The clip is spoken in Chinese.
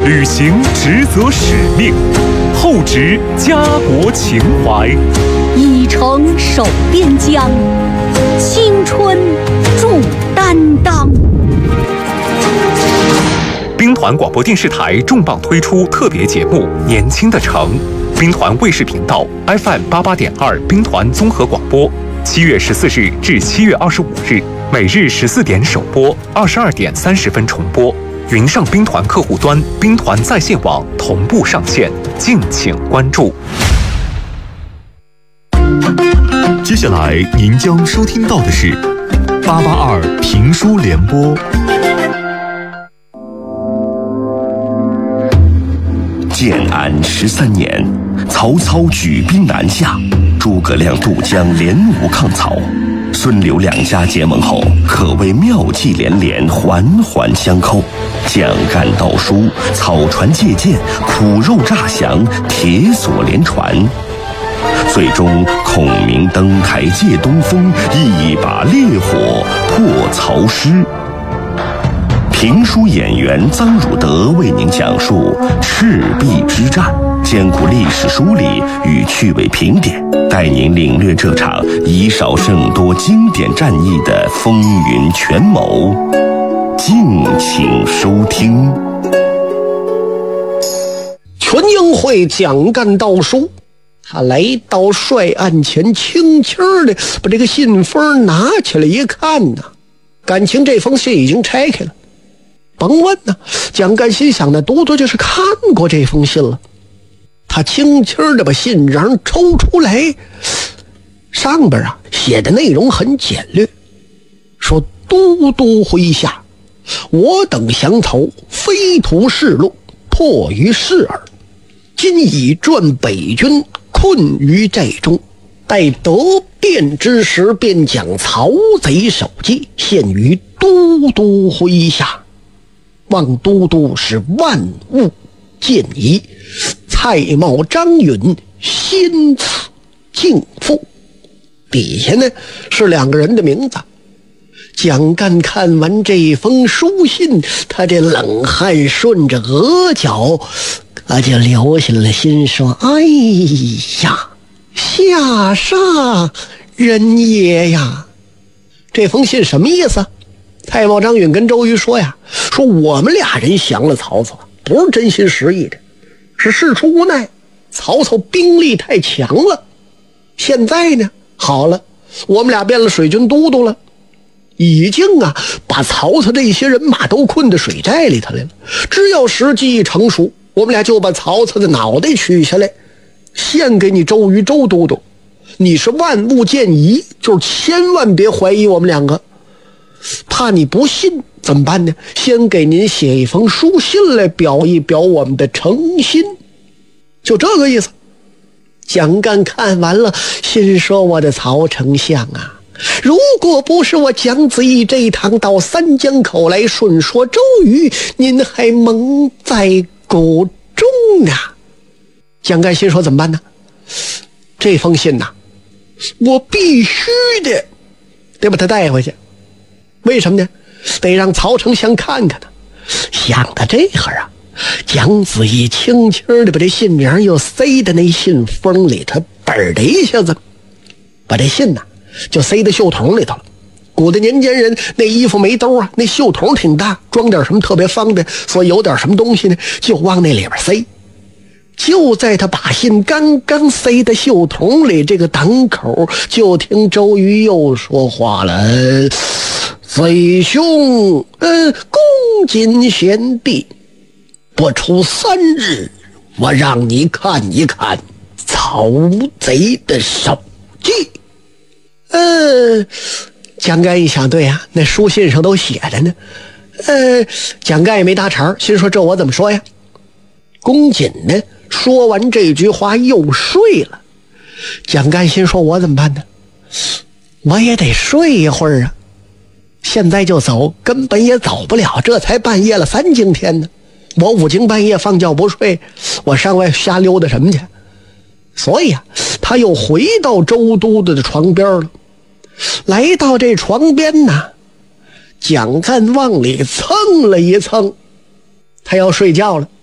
履行职责使命，厚植家国情怀， 以诚守边疆，青春重担当。 兵团广播电视台重磅推出特别节目《年轻的城》，兵团卫视频道 FM88.2兵团综合广播，7月14日至7月25日，每日14点首播，22点30分重播。云上兵团客户端、兵团在线网同步上线，敬请关注。 接下来您将收听到的是882评书联播。 建安13年，曹操举兵南下，诸葛亮渡江联吴抗曹，孙刘两家结盟后，可谓妙计连连，环环相扣。蒋干盗书，草船借箭，苦肉诈降，铁索连传。最终孔明登台借东风，一把烈火破曹师。评书演员臧汝德为您讲述赤壁之战，兼顾历史梳理与趣味评点，带您领略这场以少胜多经典战役的风云权谋。敬请收听。 全英会蒋干盗书，他来到帅案前，轻轻的把这个信封拿起来一看呢，感情这封信已经拆开了。甭问呢，蒋干心想的都就是看过这封信了。他轻轻的把信瓤抽出来，上边写的内容很简略，说都督麾下，我等降曹，非图仕禄，迫于事耳。今已转北军，困于寨中，待得便之时，便将曹贼首级献于都督麾下。望都督使万物见疑，蔡瑁、张允先此敬父。底下呢是两个人的名字。蒋干看完这封书信，他这冷汗顺着额角就流下了心，说：哎呀，下煞人也呀！这封信什么意思？蔡瑁、张允跟周瑜说呀，说我们俩人降了曹操，不是真心实意的，是事出无奈，曹操兵力太强了。现在呢，好了，我们俩变了水军都督了，已经把曹操这些人马都困在水寨里头来了。只要时机一成熟，我们俩就把曹操的脑袋取下来，献给你周瑜、周都督。你是万物见疑，就是千万别怀疑我们两个。怕你不信怎么办呢？先给您写一封书信来，表一表我们的诚心，就这个意思。蒋干看完了心说：我的曹丞相啊，如果不是我蒋子义这一趟到三江口来顺说周瑜，您还蒙在鼓中啊。蒋干心说：怎么办呢？这封信我必须得把它带回去。为什么呢？得让曹丞相看看呢。想到这会儿蒋子义轻轻的把这信名又塞到那信封里头，嘣的一下子把这信就塞到袖筒里头了。古代年间人那衣服没兜那袖筒挺大，装点什么特别方便，所以有点什么东西呢就往那里边塞。就在他把信刚刚塞到袖筒里这个档口，就听周瑜又说话了：贼兄，恭谨贤弟，不出3日，我让你看一看曹贼的首级。蒋干一想，对呀，那书信上都写着呢。蒋干也没搭茬，心说这我怎么说呀？恭谨呢，说完这句话又睡了。蒋干心说，我怎么办呢？我也得睡一会儿现在就走根本也走不了，这才半夜了，3更天呢。我5更半夜放觉不睡，我上外瞎溜达什么去？所以他又回到周都督的床边了。来到这床边蒋干往里蹭了一蹭，他要睡觉了。